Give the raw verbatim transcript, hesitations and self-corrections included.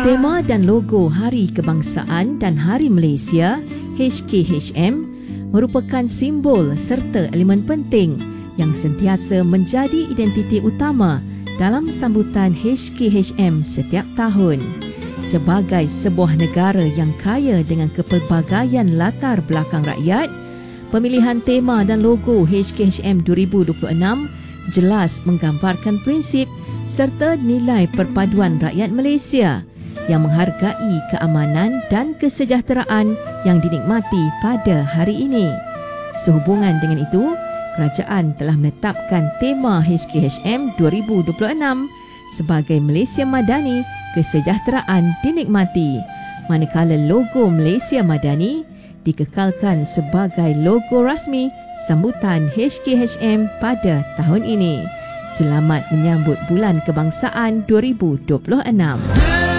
Tema dan logo Hari Kebangsaan dan Hari Malaysia H K H M merupakan simbol serta elemen penting yang sentiasa menjadi identiti utama dalam sambutan H K H M setiap tahun. Sebagai sebuah negara yang kaya dengan kepelbagaian latar belakang rakyat, pemilihan tema dan logo H K H M dua ribu dua puluh enam jelas menggambarkan prinsip serta nilai perpaduan rakyat Malaysia yang menghargai keamanan dan kesejahteraan yang dinikmati pada hari ini. Sehubungan dengan itu, kerajaan telah menetapkan tema H K H M dua ribu dua puluh enam sebagai Malaysia Madani, Kesejahteraan Dinikmati, manakala logo Malaysia Madani dikekalkan sebagai logo rasmi sambutan H K H M pada tahun ini. Selamat menyambut Bulan Kebangsaan dua ribu dua puluh enam.